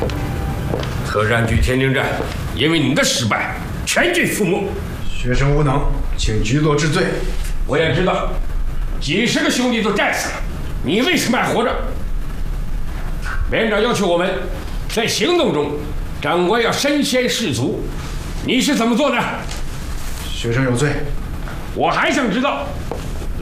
特战局天津站因为你的失败，全军覆没。 学生无能，请局座治罪。 我也知道，几十个兄弟都战死了，你为什么还活着？连长要求我们在行动中，长官要身先士卒，你是怎么做的？ 学生有罪。 我还想知道